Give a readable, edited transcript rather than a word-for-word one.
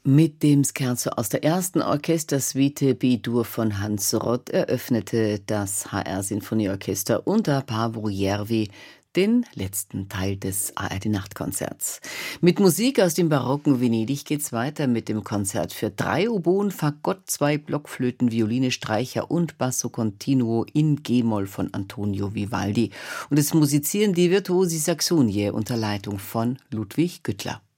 Mit dem Scherzo aus der ersten Orchestersuite B-Dur von Hans Rott eröffnete das HR-Sinfonieorchester unter Paavo Järvi den letzten Teil des ARD-Nachtkonzerts. Mit Musik aus dem barocken Venedig geht's weiter mit dem Konzert für 3 Oboen, Fagott, 2 Blockflöten, Violine, Streicher und Basso Continuo in G-Moll von Antonio Vivaldi. Und es musizieren die Virtuosi Saxonie unter Leitung von Ludwig Güttler.